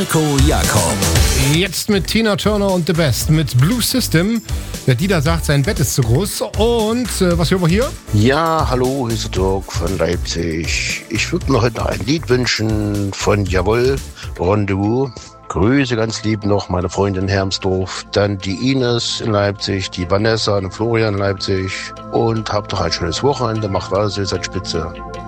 Mirko Jakob. Jetzt mit Tina Turner und The Best mit Blue System. Der Dieter sagt, sein Bett ist zu groß. Und was hören wir hier? Ja, hallo, hier ist der Dirk von Leipzig. Ich würde mir heute ein Lied wünschen von Jawohl, Rendezvous. Grüße ganz lieb noch meine Freundin Hermsdorf, dann die Ines in Leipzig, die Vanessa und Florian in Leipzig. Und habt doch ein schönes Wochenende, macht weiter so, seid spitze.